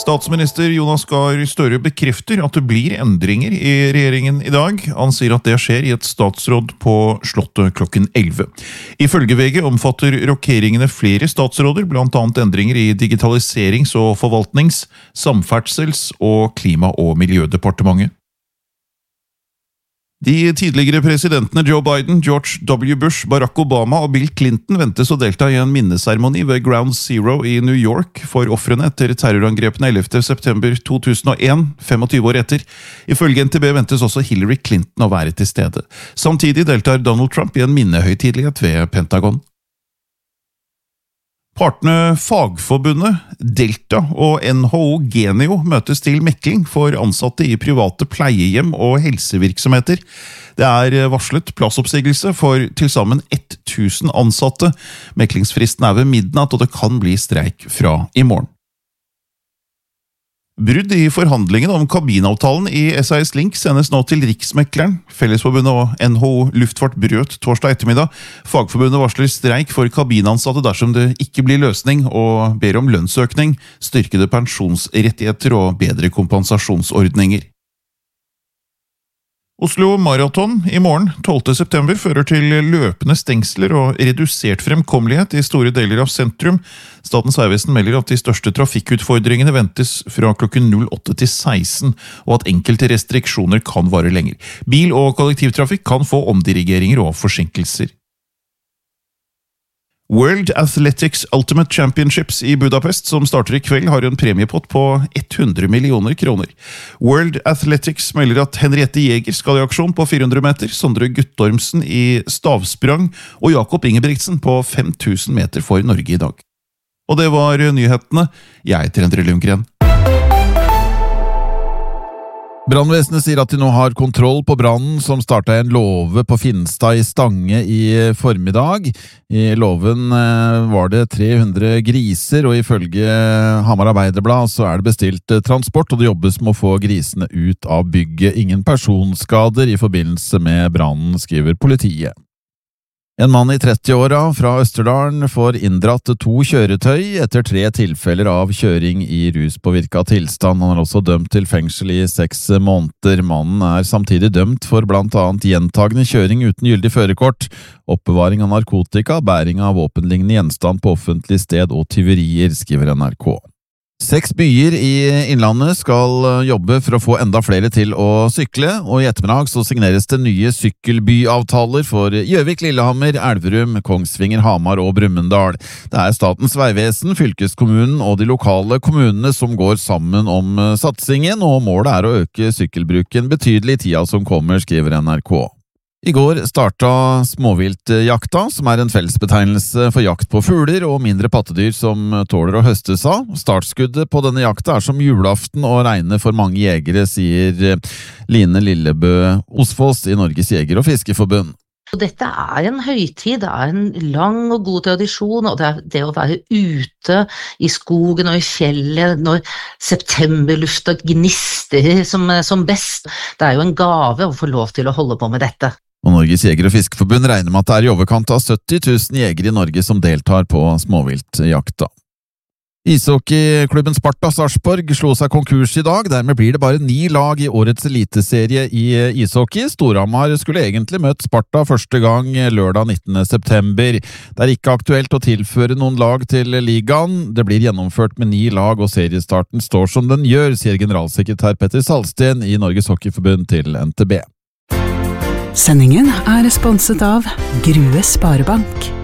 Statsminister Jonas Gahr Støre bekrefter at det blir endringer i regjeringen i dag. Han sier at det skjer i et statsråd på Slottet klokken 11. Ifølge VG omfatter rokeringene flere statsråder, blant annet endringer i digitaliserings- og forvaltnings-, samferdsels- og klima- og miljødepartementet. De tidligere presidentene Joe Biden, George W. Bush, Barack Obama og Bill Clinton ventes å delta i en minneseremoni ved Ground Zero i New York for ofrene etter terrorangrepene 11. september 2001, 25 år etter. Ifølge NTB ventes også Hillary Clinton å være til stede. Samtidig deltar Donald Trump i en minnehøytidelighet ved Pentagon. Partene Fagforbundet, Delta og NHO Genio møtes til mekling for ansatte i private pleiehjem og helsevirksomheter. Det er varslet plassoppsigelse for tilsammen 1000 ansatte. Meklingsfristen er ved midnatt, og det kan bli streik fra i morgen. Brudd i forhandlingene om kabinavtalen i SAS Link sendes nå til Riksmekleren. Fellesforbundet og NHO Luftfart brøt torsdag ettermiddag. Fagforbundet varsler streik for kabinansatte dersom det ikke blir løsning, og ber om lønnsøkning, styrkede pensjonsrettigheter og bedre kompensasjonsordninger. Oslo Marathon i morgen, 12. september, fører til løpende stengsler og redusert fremkommelighet i store deler av sentrum. Statens vegvesen melder at de største trafikkutfordringene ventes fra klokken 08 til 16, og at enkelte restriksjoner kan vare lenger. Bil- og kollektivtrafikk kan få omdirigeringer og forsinkelser. World Athletics Ultimate Championships i Budapest, som starter i kveld, har en premiepott på 100 millioner kroner. World Athletics melder at Henriette Jäger skal i aksjon på 400 meter, Sondre Guttormsen i stavsprang og Jakob Ingebrigtsen på 5000 meter for Norge i dag. Og det var nyhetene. Jeg heter Endre Lundgren. Brannvesenet sier at de nå har kontroll på brannen som startet i en låve på Finstad i Stange i formiddag. I låven var det 300 griser, og ifølge Hamar Arbeiderblad så er det bestilt transport, og det jobbes med å få grisene ut av bygget. Ingen personskader i forbindelse med brannen, skriver politiet. En mann i 30-åra fra Østerdalen får inndratt 2 kjøretøy etter 3 tilfeller av kjøring i ruspåvirka tilstand. Han er også dømt til fengsel i 6 måneder. Mannen er samtidig dømt for blant annet gjentagende kjøring uten gyldig førerkort, oppbevaring av narkotika, bæring av våpenlignende gjenstand på offentlig sted og tyverier, skriver NRK. 6 byer i Innlandet skal jobbe for å få enda flere til å sykle, og i ettermiddag så signeres det nye sykkelbyavtaler for Gjøvik, Lillehammer, Elverum, Kongsvinger, Hamar og Brumunddal. Det er Statens vegvesen, fylkeskommunen og de lokale kommunene som går sammen om satsingen, og målet er å øke sykkelbruken betydelig i tida som kommer, skriver NRK. I går startet småviltjakta, som er en fellesbetegnelse for jakt på fugler og mindre pattedyr som tåler å høstes av. Startskuddet på denne jakta er som julaften og regner for mange jegere, sier Line Lillebø Osfoss i Norges Jeger- og Fiskerforbund. Dette er en høytid, det er en lang og god tradisjon, og det er det å være ute i skogen og i fjellet når septemberlufta gnister som best. Det er jo en gave å få lov til å holde på med dette. Og Norges Jeger- og Fiskerforbund regner med at det er i overkant av 70 000 jegere i Norge som deltar på småviltjakta. Ishockeyklubben Sparta Sarpsborg slo seg konkurs i dag, dermed blir det bare 9 lag i årets eliteserie i ishockey. Storhamar skulle egentlig møtt Sparta første gang lørdag 19. september. Det er ikke aktuelt å tilføre noen lag til ligaen. Det blir gjennomført med 9 lag, og seriestarten står som den gjør, sier generalsekretær Petter Salsten i Norges Hockeyforbund til NTB. Sendingen er sponset av Grue Sparebank.